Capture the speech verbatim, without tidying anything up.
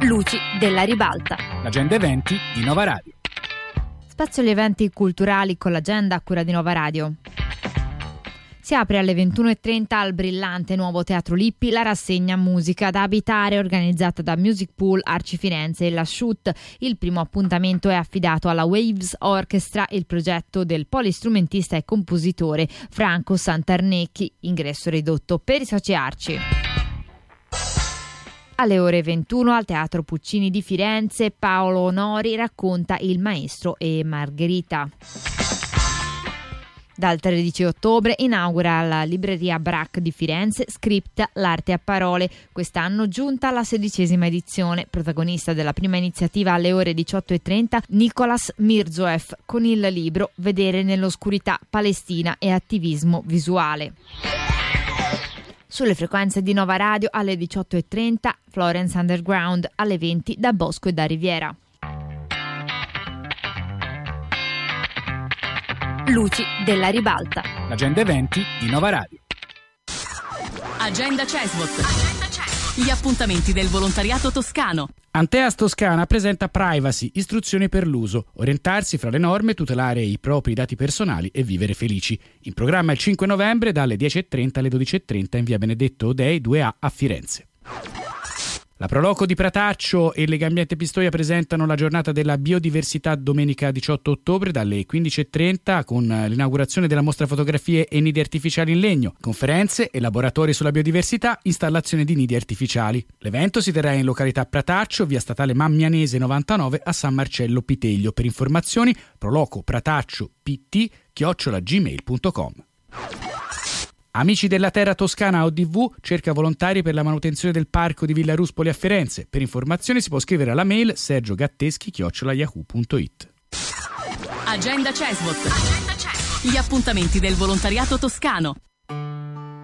Luci della Ribalta. L'agenda eventi di Nova Radio. Spazio agli eventi culturali con l'agenda a cura di Nova Radio. Si apre alle ventuno e trenta al brillante nuovo Teatro Lippi la rassegna Musica da abitare organizzata da Music Pool Arci Firenze e la Shoot. Il primo appuntamento è affidato alla Waves Orchestra, il progetto del polistrumentista e compositore Franco Santarnecchi. Ingresso ridotto per i soci Arci. Alle ore ventuno al Teatro Puccini di Firenze Paolo Onori racconta Il Maestro e Margherita. Dal tredici ottobre inaugura alla libreria Brac di Firenze Script, l'arte a parole, quest'anno giunta alla sedicesima edizione. Protagonista della prima iniziativa alle ore diciotto e trenta Nicolas Mirzoeff con il libro Vedere nell'oscurità, Palestina e attivismo visuale. Sulle frequenze di Nova Radio alle diciotto e trenta Florence Underground, alle venti da Bosco e da Riviera. Luci della Ribalta. L'agenda eventi di Nova Radio. Agenda Cesbot. Gli appuntamenti del volontariato toscano. Anteas Toscana presenta Privacy, istruzioni per l'uso, orientarsi fra le norme, tutelare i propri dati personali e vivere felici. In programma il cinque novembre dalle dieci e trenta alle dodici e trenta in via Benedetto Odei due A a Firenze. La Proloco di Prataccio e Legambiente Pistoia presentano la giornata della biodiversità domenica diciotto ottobre dalle quindici e trenta con l'inaugurazione della mostra fotografie e nidi artificiali in legno, conferenze e laboratori sulla biodiversità, installazione di nidi artificiali. L'evento si terrà in località Prataccio, via statale Mammianese novantanove a San Marcello Piteglio. Per informazioni proloco prataccio pt chiocciola gmail punto com. Amici della Terra Toscana O D V cerca volontari per la manutenzione del parco di Villa Ruspoli a Firenze. Per informazioni si può scrivere alla mail sergiogatteschi chiocciola yahoo punto it. Agenda Cesbot. Gli appuntamenti del volontariato toscano.